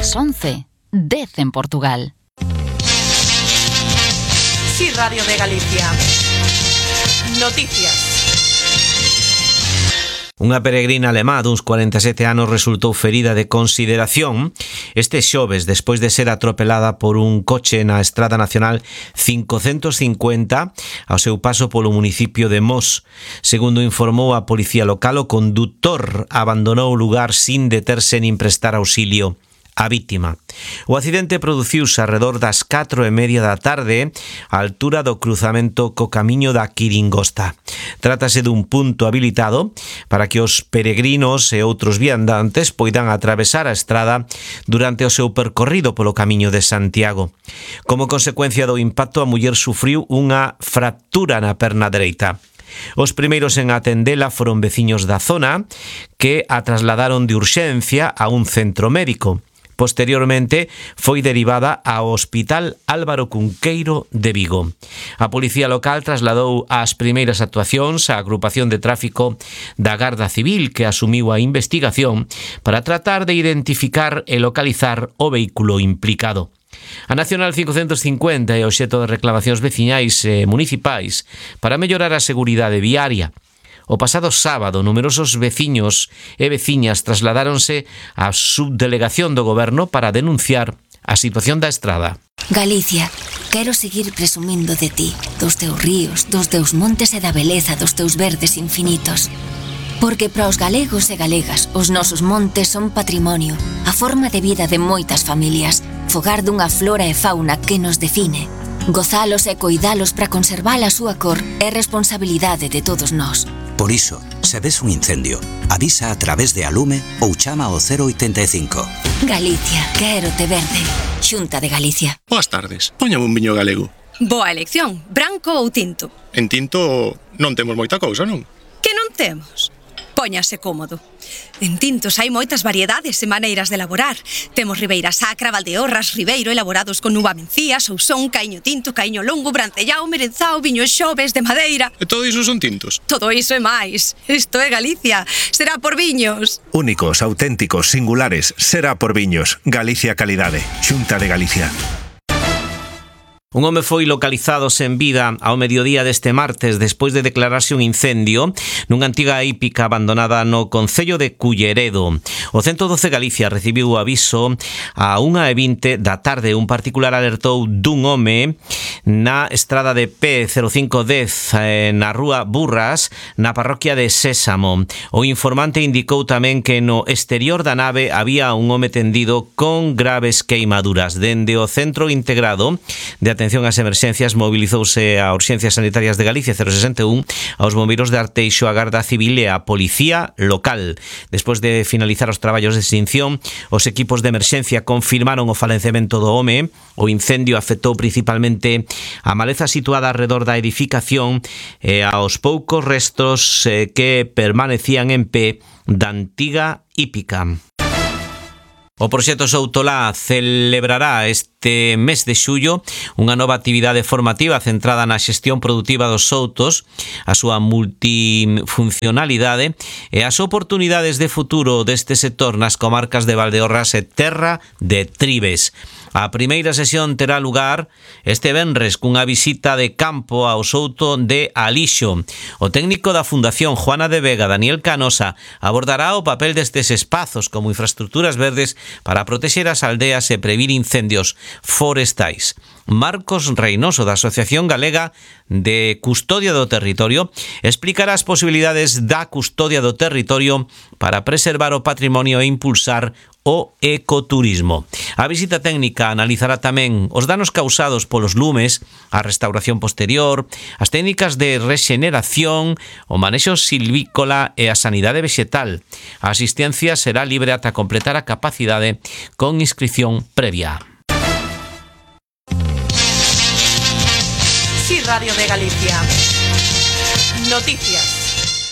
Ás 11, 10 en Portugal. Sí, Radio de Galicia. Noticias. Unha peregrina alemá duns 47 anos resultou ferida de consideración este xoves despois de ser atropelada por un coche na Estrada Nacional 550 ao seu paso polo municipio de Mos. Segundo informou a policía local, o condutor abandonou o lugar sin deterse nin prestar auxilio a vítima. O accidente produciuse arredor das 4:30 da tarde á altura do cruzamento co camiño da Quiringosta. Trátase dun punto habilitado para que os peregrinos e outros viandantes poidan atravesar a estrada durante o seu percorrido polo camiño de Santiago. Como consecuencia do impacto, a muller sufriu unha fractura na perna dereita. Os primeiros en atendela foron veciños da zona que a trasladaron de urxencia a un centro médico. Posteriormente foi derivada ao Hospital Álvaro Cunqueiro de Vigo. A policía local trasladou as primeiras actuacións á agrupación de tráfico da Garda Civil, que asumiu a investigación para tratar de identificar e localizar o vehículo implicado. A Nacional 550 é obxecto de reclamacións veciñais e municipais para mellorar a seguridade viaria. O pasado sábado, numerosos veciños e veciñas trasladáronse á subdelegación do goberno para denunciar a situación da estrada. Galicia, quero seguir presumindo de ti, dos teus ríos, dos teus montes e da beleza dos teus verdes infinitos. Porque para os galegos e galegas, os nosos montes son patrimonio, a forma de vida de moitas familias, fogar dunha flora e fauna que nos define. Gozalos e coidalos para conservar a súa cor é responsabilidade de todos nós. Por iso, se ves un incendio, avisa a través de Alume ou chama ao 085. Galicia, quero te verde. Xunta de Galicia. Boas tardes, póñame un viño galego. Boa elección, branco ou tinto? En tinto non temos moita cousa, non? Que non temos? Póñase cómodo. En tintos hai moitas variedades e maneiras de elaborar. Temos Ribeira Sacra, Valdeorras, Ribeiro, elaborados con uva mencía, Sousón, Caíño Tinto, Caíño Longo, Brancellao, Merenzao, Viño Xoves, de madeira. E todo iso son tintos? Todo iso e máis. Isto é Galicia. Será por viños. Únicos, auténticos, singulares. Será por viños. Galicia Calidade. Xunta de Galicia. Un home foi localizado sen vida ao mediodía deste martes despois de declararse un incendio nunha antiga hípica abandonada no concello de Culleredo. O 112 Galicia recibiu o aviso a 1:20 da tarde. Un particular alertou dun home na estrada de P0510 na rúa Burras, na parroquia de Sésamo. O informante indicou tamén que no exterior da nave había un home tendido con graves queimaduras. Dende o Centro Integrado de Atención ás Emerxencias mobilizouse a Urxencias Sanitarias de Galicia 061, aos bombeiros de Arteixo, a Garda Civil e a Policía Local. Despois de finalizar os traballos de extinción, os equipos de emerxencia confirmaron o falecemento do home. O incendio afectou principalmente a maleza situada alrededor da edificación e aos poucos restos que permanecían en pé da antiga hípica. O proxecto Soutolá celebrará este mes de xullo unha nova actividade formativa centrada na xestión produtiva dos soutos, a súa multifuncionalidade e as oportunidades de futuro deste sector nas comarcas de Valdeorras e Terra de Tribes. A primeira sesión terá lugar este venres cunha visita de campo ao souto de Alixo. O técnico da Fundación Juana de Vega, Daniel Canosa, abordará o papel destes espazos como infraestructuras verdes para protexer as aldeas e previr incendios forestais. Marcos Reynoso, da Asociación Galega de Custodia do Territorio, explicará as posibilidades da custodia do territorio para preservar o patrimonio e impulsar o ecoturismo. A visita técnica analizará tamén os danos causados polos lumes, a restauración posterior, as técnicas de rexeneración, o manexo silvícola e a sanidade vexetal. A asistencia será libre ata completar a capacidade con inscripción previa. Sí, Radio de Galicia. Noticias.